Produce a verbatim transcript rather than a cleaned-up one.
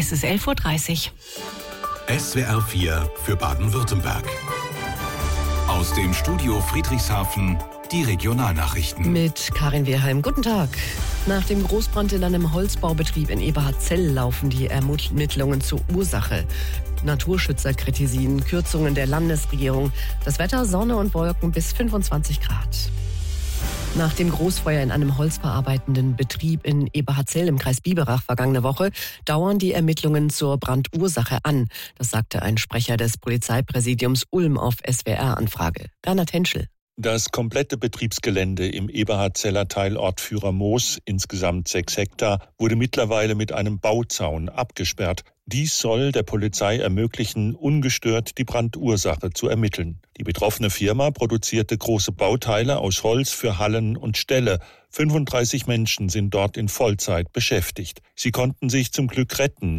Es ist elf Uhr dreißig. S W R vier für Baden-Württemberg. Aus dem Studio Friedrichshafen die Regionalnachrichten. Mit Karin Wehrheim. Guten Tag. Nach dem Großbrand in einem Holzbaubetrieb in Eberhard-Zell laufen die Ermittlungen zur Ursache. Naturschützer kritisieren Kürzungen der Landesregierung. Das Wetter: Sonne und Wolken bis fünfundzwanzig Grad. Nach dem Großfeuer in einem holzverarbeitenden Betrieb in Eberhard-Zell im Kreis Biberach vergangene Woche dauern die Ermittlungen zur Brandursache an. Das sagte ein Sprecher des Polizeipräsidiums Ulm auf S W R-Anfrage. Bernhard Henschel. Das komplette Betriebsgelände im Eberhard-Zeller Teilort Führermoos, insgesamt sechs Hektar, wurde mittlerweile mit einem Bauzaun abgesperrt. Dies soll der Polizei ermöglichen, ungestört die Brandursache zu ermitteln. Die betroffene Firma produzierte große Bauteile aus Holz für Hallen und Ställe. fünfunddreißig Menschen sind dort in Vollzeit beschäftigt. Sie konnten sich zum Glück retten.